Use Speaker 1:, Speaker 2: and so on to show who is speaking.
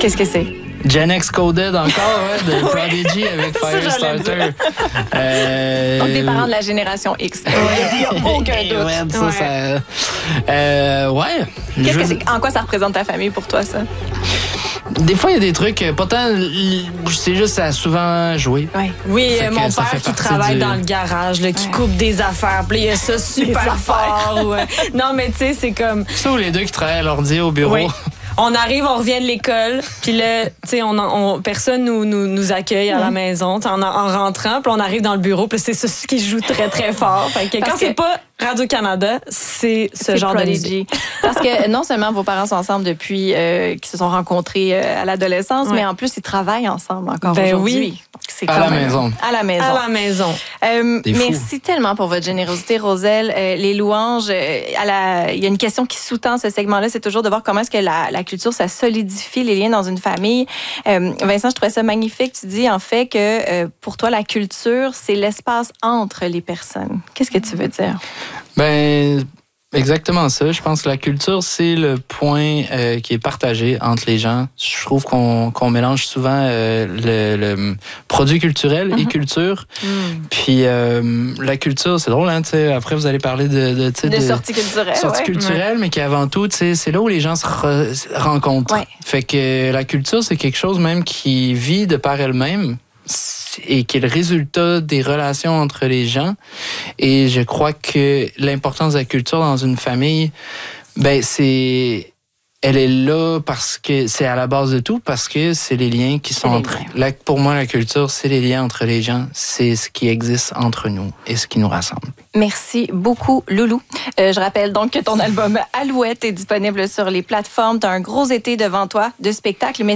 Speaker 1: Qu'est-ce que c'est?
Speaker 2: Gen X Coded encore, ouais, de Prodigy avec Firestarter.
Speaker 1: Donc, des parents de la génération X. Il n'y a aucun doute.
Speaker 2: Ouais.
Speaker 1: En quoi ça représente ta famille pour toi, ça?
Speaker 2: Des fois, il y a des trucs, pourtant, c'est juste à souvent jouer.
Speaker 1: Ouais.
Speaker 3: Oui, mon père qui travaille dans le garage, là, qui coupe des affaires, puis il y a ça super fort. Ouais. Non, mais tu sais, c'est comme...
Speaker 2: Ça ou les deux qui travaillent à l'ordi au bureau.
Speaker 3: Oui. On arrive, on revient de l'école, puis là, tu sais, personne nous accueille à la maison, en rentrant, puis on arrive dans le bureau, puis c'est ça qui joue très, très fort. Fait que quand c'est pas Radio-Canada, c'est ce genre de musique.
Speaker 1: Parce que non seulement vos parents sont ensemble depuis qu'ils se sont rencontrés à l'adolescence, mais en plus, ils travaillent ensemble encore aujourd'hui.
Speaker 2: Oui. C'est à la maison.
Speaker 1: À la maison.
Speaker 3: À la maison.
Speaker 1: Merci tellement pour votre générosité, Roselle. Les louanges, il y a une question qui sous-tend ce segment-là, c'est toujours de voir comment est-ce que la culture, ça solidifie les liens dans une famille. Vincent, je trouvais ça magnifique. Tu dis en fait que pour toi, la culture, c'est l'espace entre les personnes. Qu'est-ce que tu veux dire?
Speaker 2: Ben, exactement ça. Je pense que la culture, c'est le point qui est partagé entre les gens. Je trouve qu'on mélange souvent le produit culturel et culture. Puis la culture, c'est drôle, hein, tu sais. Après, vous allez parler de
Speaker 1: sortie culturelle.
Speaker 2: Sortie culturelle, mais qui avant tout, tu sais, c'est là où les gens se rencontrent. Ouais. Fait que la culture, c'est quelque chose même qui vit de par elle-même et qui est le résultat des relations entre les gens. Et je crois que l'importance de la culture dans une famille, ben elle est là parce que c'est à la base de tout, parce que c'est les liens qui sont entre... Pour moi, la culture, c'est les liens entre les gens. C'est ce qui existe entre nous et ce qui nous rassemble.
Speaker 1: Merci beaucoup, Loulou. Je rappelle donc que ton album Alouette est disponible sur les plateformes. Tu as un gros été devant toi de spectacles, mais